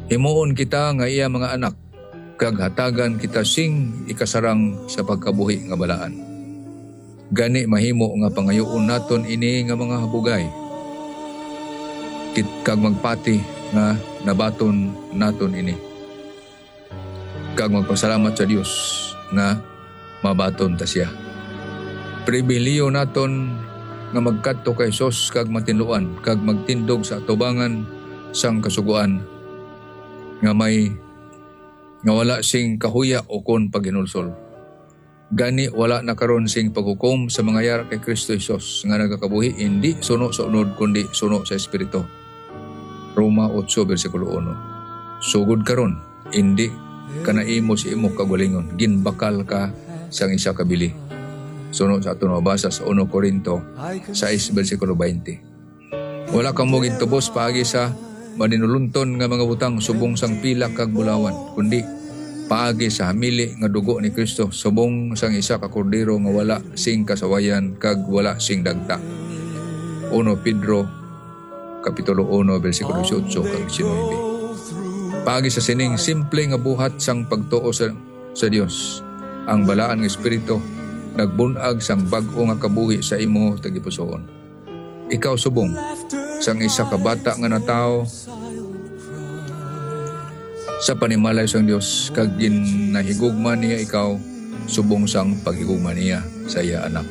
Himuon kita nga iya mga anak, kag hatagan kita sing ikasarang sa pagkabuhi nga balaan. Gani mahimo nga pangayoon naton ini nga mga habugay. Kag magpati nga nabaton naton ini. Kag magpasalamat sa Dios nga mabaton ta siya. Pribiliyo naton nga magkadto kay Sos kag matinluan kag magtindog sa atubangan sang kasuguan nga wala sing kahuya o kon paghinulsol. Gani wala na karon sing paghukom sa mga yara kay Kristo Jesus nga nagakabuhi hindi suno sa unod kundi suno sa Espiritu. Roma 8 versikulo 1. Sugod karon hindi kanaimo si imo kagalingon, ginbakal ka sang isa kabili. Suno sa aton mabasa sa 1 Korinto 6 versikulo 20. Wala kang mo gintubos paagi sa maninulunton nga mga butang subong sang pila kag bulawan, kundi paagi sa hamili nga dugo ni Kristo subong sang isa ka kordero nga wala sing kasawayan kag wala sing dagta. 1 Pedro kapitulo 1 versikulo 18 kag 19. Paagi sa sining simple nga buhat sang pagtuo sa Dios, ang balaan nga espiritu nagbunag sang bag-o nga kabuhi sa imo tagipusoon. Ikaw subong sang isa ka bata nga natawo sa panimalay sang Dios kag ginahigugma niya ikaw subong sang paghigugma niya sa iya anak.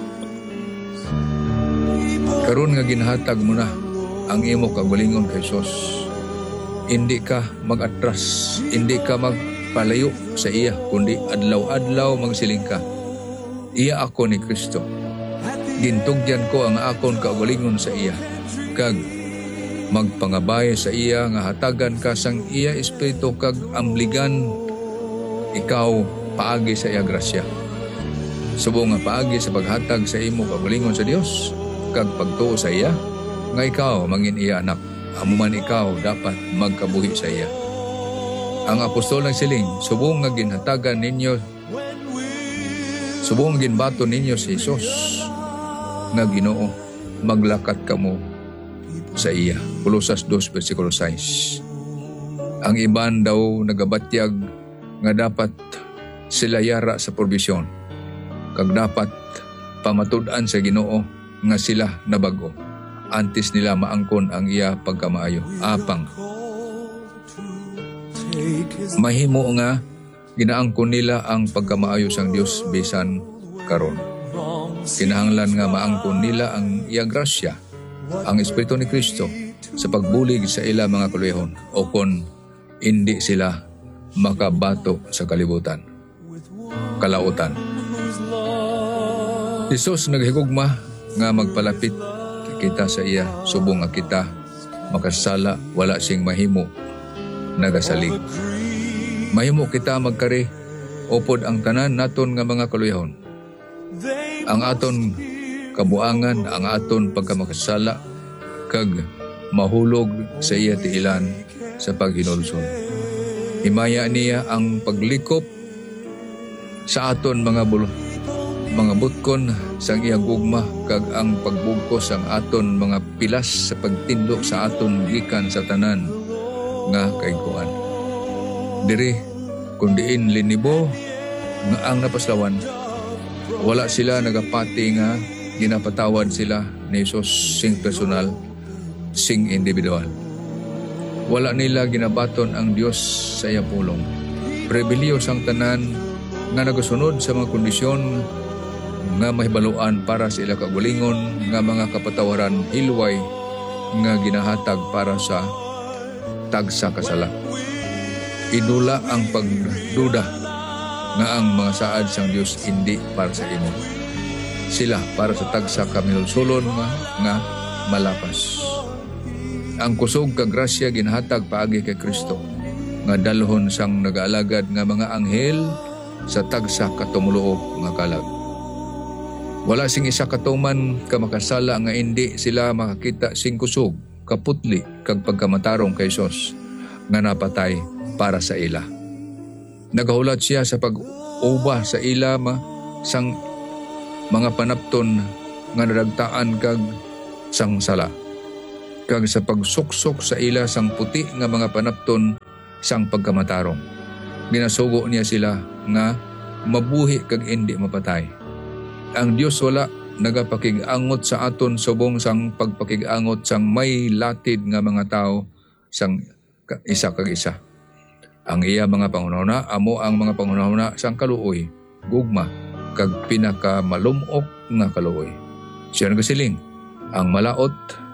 Karon nga ginhatag mo na ang imo kagalingon kay Jesus. Hindi ka mag-atras, hindi ka magpalayo sa iya, kundi adlaw-adlaw magsiling ka. Iya ako ni Kristo. Gintugyan ko ang akon kagalingon sa iya. Kag magpangabay sa iya nga hatagan ka sang iya espiritu kag ambligan ikaw paagi sa iya grasya. Subong nga paagi sa paghatag sa imo kagalingon sa Dios kag pagtuo sa iya nga ikaw mangin iya anak. Amuman ikaw dapat magkabuhi sa iya. Ang apostol ng siling, subong nga ginhatagan ninyo, subong ginbato ninyo si Jesus nga Ginoo, maglakat kamo sa iya. Kolosas 2 versikulo 6. Ang iban daw nagabatyag nga dapat sila yara sa provisyon, kag dapat pamatud-an sa Ginoo nga sila nabago. Antes nila maangkon ang iya pagkamaayo. Apang mahimo nga ginaangkon nila ang pagkamaayo sang Dios bisan karon. Kinahanglan nga maangkon nila ang iya grasya, ang Espiritu ni Kristo sa pagbulig sa ila mga kaluyahon o kon hindi sila makabato sa kalibutan, kalautan. Jesus naghigugma nga magpalapit kita sa iya subong nga kita makasala wala sing mahimo nagasalig. Mahimo kita magkari upod ang tanan naton nga mga kaluyahon. Ang aton kabuangan, ang aton pagkamakasala kag mahulog sa iya tiilan sa paghinulsol. Himaya niya ang paglikop sa aton mga butkon sang iyang gugma kag ang pagbugkos sang aton mga pilas sa pagtindog sa aton gikan sa tanan nga kaiguan. Diri kun diin linibo nga ang napaslawan, wala sila nagapati nga ginapatawad sila ni Jesus sing personal, sing individual. Wala nila ginabaton ang Dios sa iya pulong. Pribiliyo sang tanan nga nagasunod sa mga kondisyon nga mahibaluan para sa ila kagalingon nga mga kapatawaran hilway nga ginahatag para sa tagsa kasala. Idula ang pagduda nga ang mga saad sang Dios hindi para sa imo. Sila para sa tagsa kaminulsulon nga malapas. Ang kusog kag grasya ginahatag paagi kay Kristo nga dalhon sang nagaalagad nga mga anghel sa tagsa katumuluo nga kalag. Wala sing isa katuman ka makasala nga hindi sila makakita sing kusog, kaputli kag pagkamatarong kay Jesus nga napatay para sa ila. Nagahulat siya sa pag-uba sa ila sang mga panapton nga nadagtaan kag sang sala, kag sa pagsuksok sa ila sang puti nga mga panapton sang pagkamatarong. Ginasugo niya sila nga mabuhi kag indi mapatay. Ang Dios wala nagapakig-angot sa aton subong sang pagpakig-angot sang may latid nga mga tao sang isa kag isa. Ang iya mga pangunahuna amo ang mga pangunahuna sang kaluoy, gugma kag pinakamalumok nga kaluoy. Siya nagasiling, ang malaot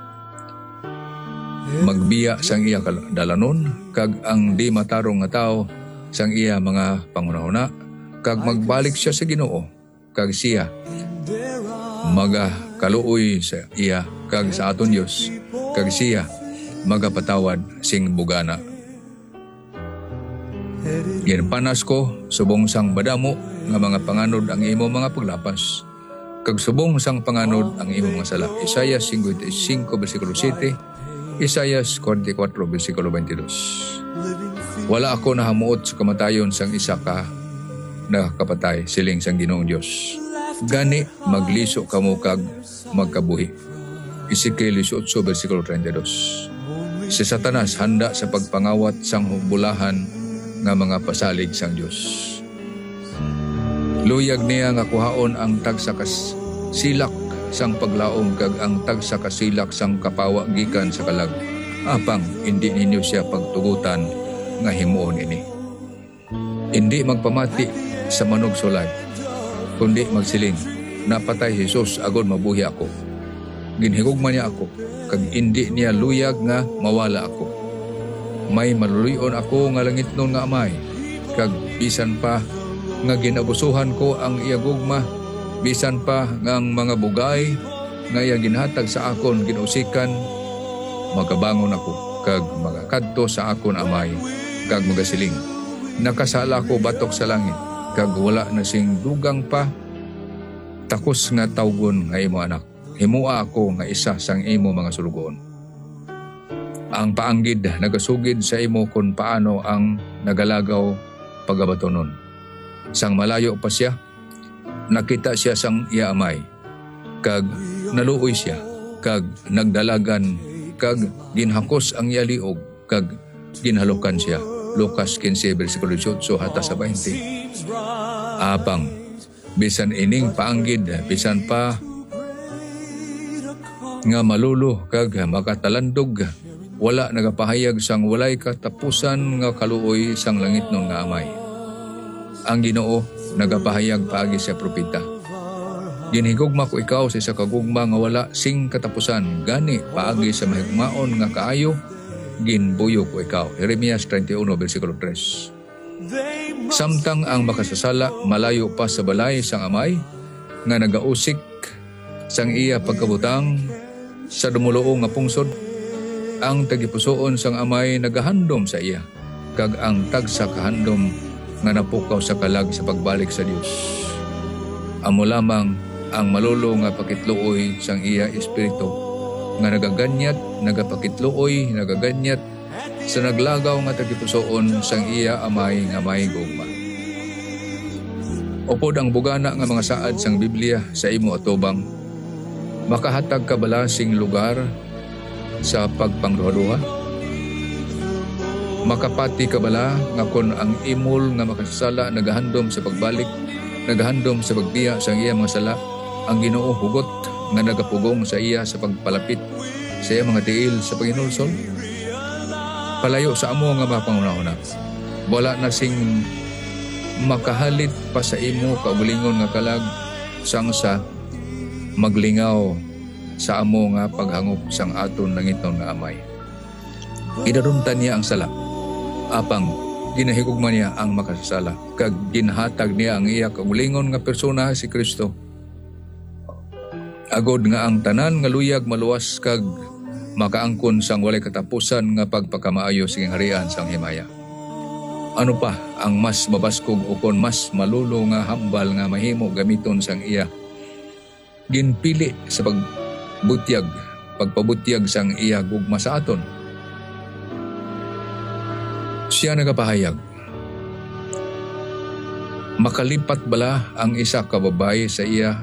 magbiya sang iya dalanon kag ang di matarong nga tao sang iya mga pangunahuna kag magbalik siya sa Ginoo kag siya magakaluoy sa iya kag sa aton Dios kag siya magapatawad sing bugana. Ginpanas ko subong sang badamo nga mga panganod ang imo mga paglapas kag subong sang panganod ang imo mga sala. Isaiah 55 versikulo 7, Isaiah 44 versikulo 22. Wala ako nahamuot sa kamatayon sang isa ka nakakapatay, siling sang Ginoong Dios. Gani magliso kamo kag magkabuhi. Ezekiel 18 versikulo 32. Si Satanas handa sa pagpangawat sang bulahan nga mga pasalig sang Dios. Luyag niya nga kuhaon ang tagsakas silak sang paglaom kag ang tagsakas-silak sang kapawa gikan sa kalag. Apang hindi ninyo siya pagtugutan nga himuon ini. Hindi magpamati sa manog sulay, kundi magsiling, napatay Jesus agod mabuhi ako. Ginhigugma niya ako, kag hindi niya luyag nga mawala ako. May maluluyon ako nga langit nun nga amay, kag bisan pa nga ginabusuhan ko ang iya gugma, bisan pa ngang mga bugay nga iya ginhatag sa akon ginusikan, magabangon ako kag magakadto sa akon amay kag magasiling, nakasala ko batok sa langit kag wala na sing dugang pa, takos nga tawgon nga imo anak, himua ako nga isa sang imo mga sulugon. Ang paanggid nagasugid sa imo kung paano ang nagalagaw pagabatonon. Sang malayo pa siya, nakita siya sang iya amay, kag naluoy siya, kag nagdalagan, kag ginhakos ang iya liog, kag ginhalukan siya. Lucas 15 versikulo 18 hata sa 20. Apang, bisan ining paanggid, bisan pa nga malulo, kag makatalandog, wala nagapahayag sang walay katapusan nga kaluoy sang langit nun nga amay. Ang Ginoo nagapahayag paagi sa propeta. Ginhigugma ko ikaw sa isa kagugma nga wala sing katapusan, gani paagi sa mahigmaon nga kaayo, ginbuyo ko ikaw. Jeremias 31 versikulo 3. Samtang ang makasasala malayo pa sa balay sang amay, nga nagausik sang iya pagkabutang sa dumuluong nga pungsod, ang tagipusoon sang amay nagahandom sa iya, kag ang tagsa kahandom nga napukaw sa kalag sa pagbalik sa Dios. Amo lamang ang malulo nga pakitluoy sang iya espiritu nga nagaganyat, nagapakitluoy, nagaganyat sa naglagaw nga tagipusoon sang iya amay nga may gugma. Upod ang bugana nga mga saad sang Biblia sa imo atubang, makahatag ka bala sing lugar sa pagpangduha-duha? Makapati ka bala nga kon ang imol nga makasala nagahandom sa pagbalik, nagahandom sa pagbiya sa iya mga sala, ang Ginoo hugot nga nagapugong sa iya sa pagpalapit sa iya mga tiil sa paghinulsol? Palayo sa amo nga mga pangunahuna, wala na sing makahalit pa sa imo kaugalingon nga kalag sang sa maglingaw sa amo nga paghangop sang aton langiton nga amay. Idarumtan niya ang sala, apang ginahigugma niya ang makasasala, kag ginhatag niya ang iya kaugalingon nga persona si Kristo. Agod nga ang tanan nga luyag maluwas kag makaangkon sang walay katapusan nga pagpakamaayo sa harian sang himaya. Ano pa ang mas mabaskog o kon mas malulo nga hambal nga mahimo gamiton sang iya ginpili sa pagpabutyag sang iya gugma sa aton? Siya nagapahayag, makalipat bala ang isa ka babae sa iya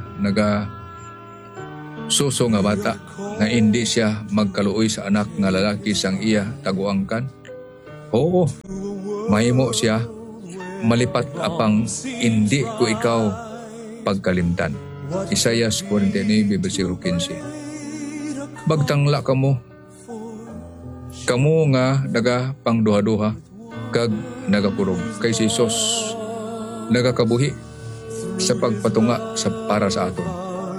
suso nga bata nga hindi siya magkaluoy sa anak nga lalaki sang iya taguangkan? Oo, mahimo siya malipat apang hindi ko ikaw pagkalimtan. Isaias 49, versikulo 15. Bagtangla kamo nga naga pangduha-duha kag nagapurog kay si Jesus nagakabuhi sa pagpatunga para sa aton.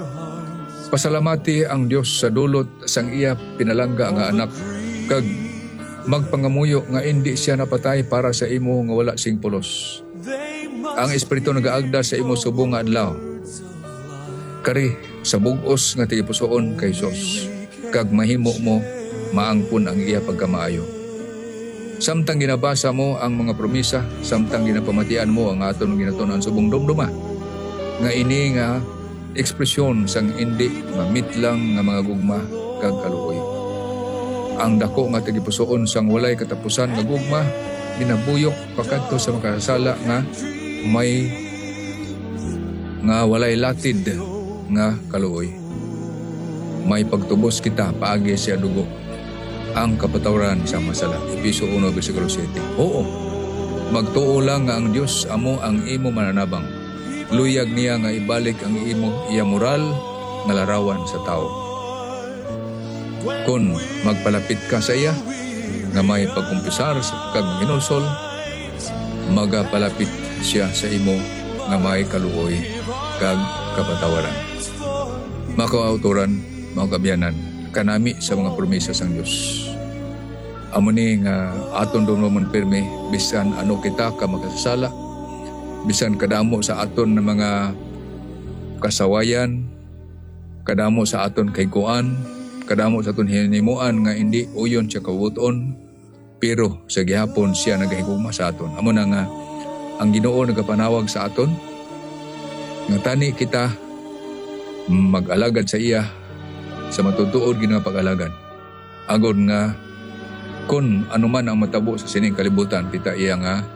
Pasalamati ang Dios sa dulot sang iya pinalangga nga anak kag magpangamuyo nga hindi siya napatay para sa imo nga wala sing pulos. Ang Espiritu nagaagda sa imo subong nga adlaw. Kari sa bug-os nga tigipusoon kay Jesus kag mahimo mo maangkon ang iya pagkamaayo. Samtang ginabasa mo ang mga promisa, samtang ginapamatian mo ang aton ginatunan subong dumduma. Nga ini nga ekspresyon sang hindi mamitlang nga mga gugma kag kaluoy. Ang dako nga tigipusoon sang walay katapusan nga gugma ginabuyok pakadto sa makasala nga may nga walay latid nga kaluoy. May pagtubos kita paagi sa dugo ang kapatawaran sa masala. Episo 1 versikulo 7. Oo, magtuo lang nga ang Dios amo ang imo mananabang. Luyag niya nga ibalik ang imo iya moral nga larawan sa tao. Kung magpalapit ka sa iya, nga may pagkumpisar kag minulsol, magapalapit siya sa imo nga may kaluoy kag kapatawaran. Mga kauturan, mga kabyanan, kanami sa mga promesa sang Dios. Amo ni nga aton dumlomon pirmi bisan ano kita ka makasala, bisan kadamo sa aton na mga kasawayan, kadamo sa aton kaykuan, kadamo sa aton hinimuan nga hindi uyon siya kabuton, pero sa gihapon siya nagahigugma sa aton. Amo na nga ang Ginoo nagapanawag sa aton nga tani kita mag-alagad sa iya sa matutuod gina pag-alagad. Agod nga kun anuman ang matabo sa sining kalibutan kita iya nga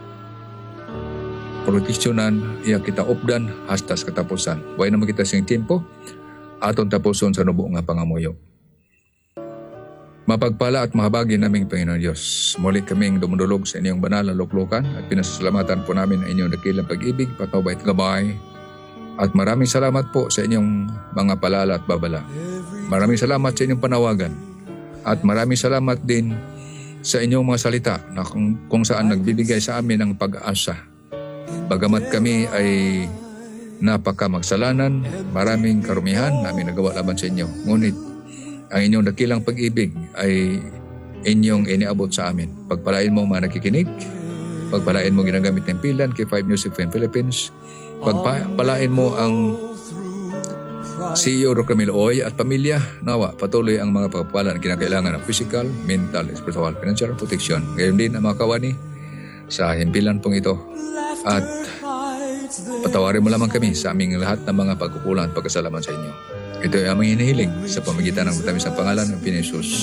proteksyonan, iya kita updan hasta sa katapusan. Way naman kita sing tempo aton tapuson sa nubo nga pangamuyo. Mapagpala at mahabagi naming Panginoon Diyos. Muli kaming dumudulog sa inyong banal na luklukan at pinasasalamatan po namin ang inyong dakilang pag-ibig, patnubay at gabay. At maraming salamat po sa inyong mga palala at babala. Maraming salamat sa inyong panawagan. At maraming salamat din sa inyong mga salita na kung saan nagbibigay sa amin ng pag-asa. Bagamat kami ay napaka magsalanan, maraming karumihan namin nagawa laban sa inyo. Ngunit ang inyong dakilang pag-ibig ay inyong iniabot sa amin. Pagpalain mo mga nakikinig, pagpalain mo ginagamit ng pilan kay 5 Music Fame Philippines, pagpalain mo ang CEO Rocamil Oy at pamilya, nawa patuloy ang mga pagpapala na kinakailangan ng physical, mental, spiritual, financial protection. Ngayon din ang mga kawani sa himpilan pong ito. At patawarin mo lamang kami sa aming lahat ng mga pagkukulang at pagkasalaman sa inyo. Ito ay aming hinihiling sa pamagitan ng matamis ng pangalan ng Pinoy Jesus.